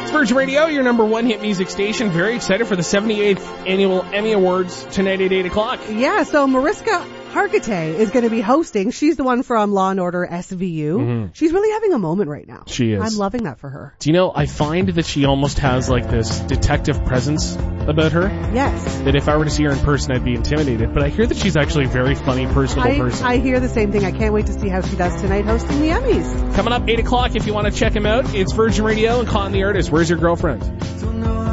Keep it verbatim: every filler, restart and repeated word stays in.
It's Virgin Radio, your number one hit music station. Very excited for the seventy-eighth Annual Emmy Awards tonight at eight o'clock. Yeah, so Mariska Hargitay is going to be hosting. She's the one from Law and Order S V U. Mm-hmm. She's really having a moment right now. She is. I'm loving that for her. Do you know, I find that she almost has like this detective presence about her. Yes. That if I were to see her in person, I'd be intimidated. But I hear that she's actually a very funny, personable I, person. I hear the same thing. I can't wait to see how she does tonight hosting the Emmys. Coming up eight o'clock, if you want to check him out, it's Virgin Radio and Con the Artist. Where's Your Girlfriend?